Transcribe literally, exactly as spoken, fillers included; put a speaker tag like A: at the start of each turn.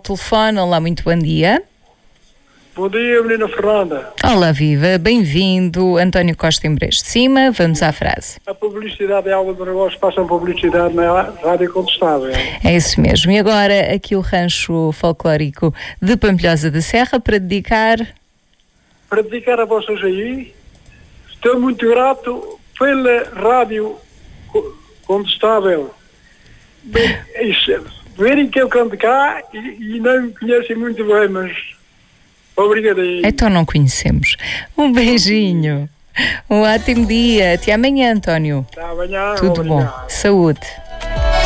A: telefone. Olá, muito bom dia.
B: Bom dia, menina Fernanda.
A: Olá, viva, bem-vindo. António Costa em Brejo de Cima, vamos à frase.
B: A publicidade é algo de negócio, passam publicidade na Rádio Contestável.
A: É isso mesmo. E agora aqui o rancho folclórico de Pampilhosa da Serra para dedicar...
B: Para dedicar a vocês aí, estou muito grato pela Rádio Contestável. Verem que eu canto cá e, e não me conhecem muito bem, mas obrigado aí.
A: Então não conhecemos. Um beijinho. Um ótimo dia. Até amanhã, António.
B: Até amanhã.
A: Tudo
B: Obrigado.
A: bom. Saúde.